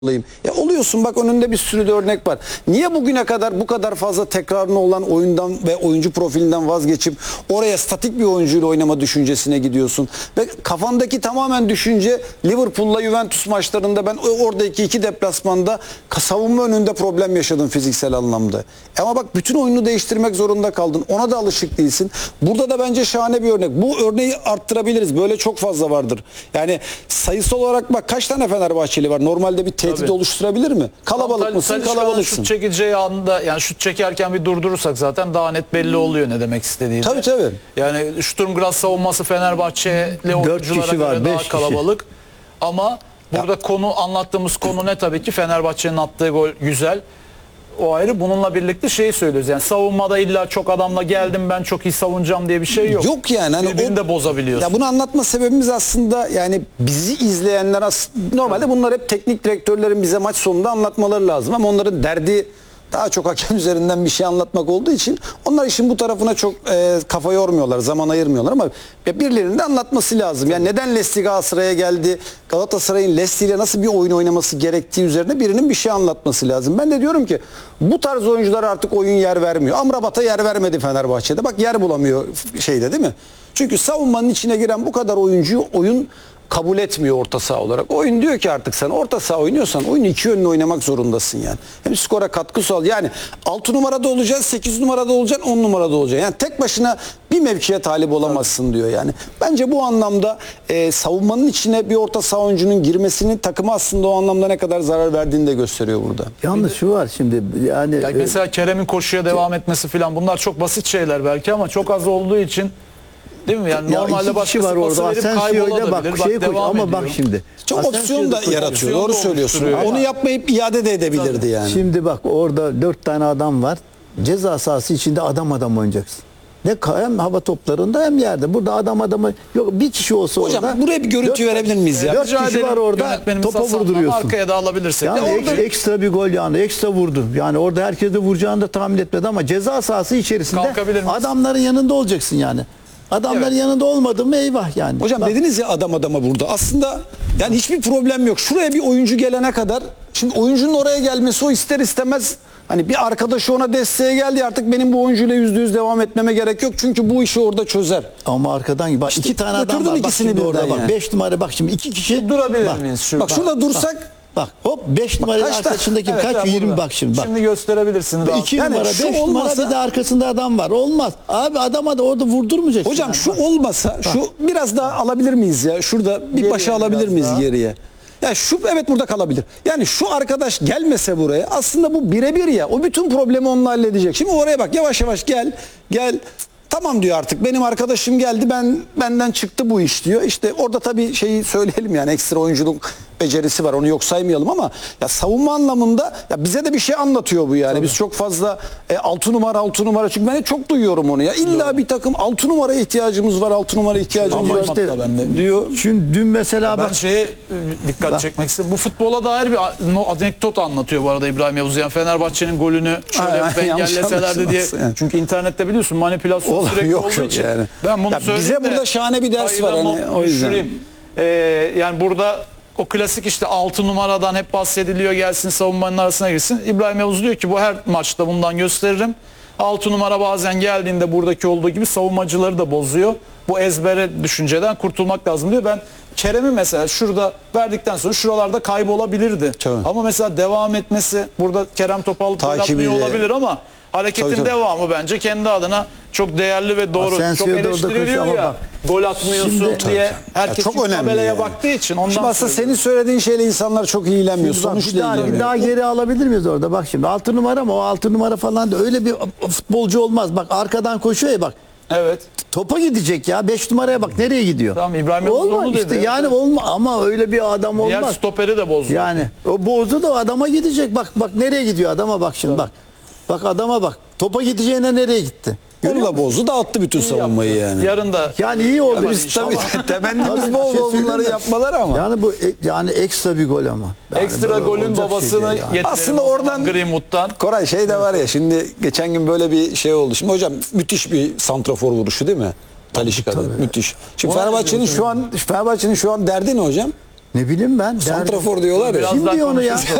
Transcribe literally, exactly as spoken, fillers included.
olayım. Ya oluyorsun bak, önünde bir sürü de örnek var. Niye bugüne kadar bu kadar fazla tekrarını olan oyundan ve oyuncu profilinden vazgeçip oraya statik bir oyuncuyla oynama düşüncesine gidiyorsun? Ve kafandaki tamamen düşünce Liverpool'la Juventus maçlarında ben oradaki iki deplasmanda savunma önünde problem yaşadım fiziksel anlamda. Ama bak bütün oyunu değiştirmek zorunda kaldın. Ona da alışık değilsin. Burada da bence şahane bir örnek. Bu örneği arttırabiliriz. Böyle çok fazla vardır. Yani sayısal olarak bak kaç tane Fenerbahçeli var? Normalde bir tehdit Tabii. oluşturabilir mi? Kalabalık Tal- mısın? Talisca'nın Kalabalıksın. Şut çekeceği anda, yani şut çekerken bir durdurursak zaten daha net belli oluyor ne demek istediğini. Tabii tabii. Yani Sturm Graz savunması Fenerbahçeli oyunculara kişi var, göre daha beş kalabalık. Ama burada konu, anlattığımız konu ne tabii ki? Fenerbahçe'nin attığı gol güzel. O ayrı. Bununla birlikte şeyi söylüyoruz. Yani savunmada illa çok adamla geldim ben çok iyi savunacağım diye bir şey yok. Yok yani. Hani Birbirini o, de bozabiliyorsun. ya bunu anlatma sebebimiz aslında yani bizi izleyenler as- normalde bunlar hep teknik direktörlerin bize maç sonunda anlatmaları lazım ama onların derdi daha çok hakem üzerinden bir şey anlatmak olduğu için onlar işin bu tarafına çok e, kafa yormuyorlar, zaman ayırmıyorlar ama ya birilerinin de anlatması lazım. Yani neden Leicester Galatasaray'a geldi? Galatasaray'ın Leicester ile nasıl bir oyun oynaması gerektiği üzerine birinin bir şey anlatması lazım. Ben de diyorum ki bu tarz oyuncular artık oyun yer vermiyor. Amrabat'a yer vermedi Fenerbahçe'de. Bak yer bulamıyor şeyde, değil mi? Çünkü savunmanın içine giren bu kadar oyuncuyu oyun kabul etmiyor orta saha olarak. Oyun diyor ki artık sen orta saha oynuyorsan oyunu iki yönlü oynamak zorundasın yani. Hem skora katkı sağ. Yani altı numarada olacaksın, sekiz numarada olacaksın, on numarada olacaksın. Yani tek başına bir mevkiye talip olamazsın diyor yani. Bence bu anlamda e, savunmanın içine bir orta saha oyuncunun girmesinin takıma aslında o anlamda ne kadar zarar verdiğini de gösteriyor burada. Yalnız şu var şimdi yani, Yani mesela Kerem'in koşuya devam etmesi falan, bunlar çok basit şeyler belki ama çok az olduğu için, değil mi? Yani ya normalde iki kişi başkası var orada. pası verip Asensio'yla bak kaybolabilir. şey koş devam ama bak ediyor. şimdi. Çok Asensio opsiyon da koşuyor. yaratıyor. Opsiyon Doğru da söylüyorsun. oluşturuyor. Onu yapmayıp iade de edebilirdi yani. Şimdi bak orada dört tane adam var. Ceza sahası içinde adam adam oynayacaksın. Ne hem hava toplarında hem yerde. Burada adam adamı yok, bir kişi olsa Hocam orada. buraya bir görüntü dört- verebilir miyiz ya? Dört Rica kişi ederim, var orada, yönetmenimiz topa Hasan'dan vurduruyorsun. arkaya da alabilirsek. Yani Ya ek- orada ekstra bir gol yani ekstra vurdu. Yani orada herkes de vuracağını da tahmin etmedi ama ceza sahası içerisinde Kalkabilir miyiz? adamların yanında olacaksın yani. Adamların Evet. yanında olmadın mı eyvah yani. Hocam Bak, dediniz ya adam adama burada. Aslında yani hiçbir problem yok. Şuraya bir oyuncu gelene kadar, şimdi oyuncunun oraya gelmesi o ister istemez, hani bir arkadaşı ona desteğe geldi, artık benim bu oyuncuyla yüzde yüz devam etmeme gerek yok. Çünkü bu işi orada çözer. ama arkadan bak iki tane adam götürdün var. Bak ikisini şimdi orada birden bak yani. beş numara bak şimdi iki kişi. durabilir bak, miyiz? Şu, Bak şurada dursak Bak hop beş numaranın kaç tane- arkasındaki Evet, kaç ya yirmi burada. bak şimdi bak. Şimdi gösterebilirsin. rahat. iki Yani numara şu beş numara olmasa- bir de arkasında adam var. Olmaz. Abi adama da orada vurdurmayacaksın. hocam yani. şu Bak. olmasa şu biraz daha alabilir miyiz ya? Şurada bir Geriye başa alabilir biraz miyiz daha. geriye? Ya şu evet burada kalabilir. Yani şu arkadaş gelmese buraya, aslında bu birebir ya. O bütün problemi onunla halledecek. Şimdi oraya bak, yavaş yavaş gel. Gel. Tamam diyor, artık benim arkadaşım geldi, ben benden çıktı bu iş diyor. İşte orada tabii şeyi söyleyelim, yani ekstra oyunculuk becerisi var, onu yok saymayalım ama ya savunma anlamında ya bize de bir şey anlatıyor bu yani. Tabii. Biz çok fazla e, altı numara altı numara, çünkü ben de çok duyuyorum onu ya. İlla Doğru. bir takım altı numaraya ihtiyacımız var, altı numara ihtiyacımız Ama var işte hatta bende diyor. Şimdi dün mesela Ben bak şeye e, dikkat çekmek istedim. Bu futbola dair bir a- no- anekdot anlatıyor bu arada İbrahim Yavuz. Yani Fenerbahçe'nin golünü şöyle Aynen, yapıp yanlış engelleselerdi diye. anlaşılması yani. Çünkü internette biliyorsun manipülasyon Oğlum, sürekli yok, olduğu yok için. yani. Ben bunu Ya söyleyeyim bize de burada şahane bir ders var, kayda hani, not o yüzden. düşüreyim. Ee, yani burada o klasik işte altı numaradan hep bahsediliyor, gelsin savunmanın arasına girsin. İbrahim Yavuz diyor ki bu her maçta bundan gösteririm. altı numara bazen geldiğinde buradaki olduğu gibi savunmacıları da bozuyor. Bu ezbere düşünceden kurtulmak lazım diyor. Ben Kerem'i mesela şurada verdikten sonra şuralarda kaybolabilirdi. Tabii. Ama mesela devam etmesi, burada Kerem topu alıp gol Takibiyle. atmıyor olabilir ama hareketin Tabii, tabii. devamı bence kendi adına çok değerli ve doğru. Asensio Çok da orada eleştiriliyor koşuyor ama ya. bak. Gol atmıyorsun Şimdi- diye Tabii, herkes çok çok önemli tabelaya yani. baktığı için ondan Şimdi aslında söylüyorum. senin söylediğin şeyle insanlar çok ilgilenmiyor. Şimdi bak, Sonuçla bir daha, bir ilgileniyor. daha geri alabilir miyiz orada? Bak şimdi altı numara ama o altı numara falan da öyle bir futbolcu olmaz. Bak arkadan koşuyor ya bak. Evet. Topa gidecek ya. beş numaraya bak nereye gidiyor? Tamam, İbrahim Yavuz Olmaz onu dedi. işte yani olma ama öyle bir adam Diğer olmaz. stoperi de bozdu. Yani o bozu da o adama gidecek. Bak bak nereye gidiyor adama bak şimdi bak. Bak adama bak. Topa gideceğine nereye gitti? Onu da bozdu, dağıttı bütün savunmayı yani. Yarın da Yani iyi oldu. Biz tabii temennimiz Tabii, bol bir şey bol bunları söyleyeyim mi? yapmaları ama. Yani bu e- yani ekstra bir gol ama. Yani ekstra böyle golün olacak şey babasını değil yani. getirelim. Aslında o zaman oradan- Greenwood'dan. Koray şey de var ya, şimdi geçen gün böyle bir şey oldu. Şimdi hocam müthiş bir santrafor vuruşu değil mi? Talisca'da müthiş. Şimdi Ona Fenerbahçe'nin şu an Fenerbahçe'nin şu an derdi ne hocam? Ne bileyim ben. derdi- Santrafor diyorlar ya. Birazdan Kim diyor onu ya? konuşuruz.